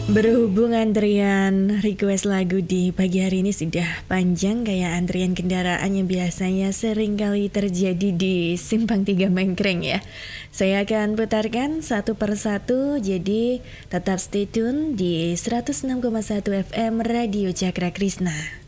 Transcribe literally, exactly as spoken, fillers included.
Berhubung antrian request lagu di pagi hari ini sudah panjang kayak antrian kendaraan yang biasanya sering kali terjadi di Simpang Tiga Mengkreng ya. Saya akan putarkan satu persatu, jadi tetap stay tune di seratus enam koma satu F M Radio Cakra Krisna.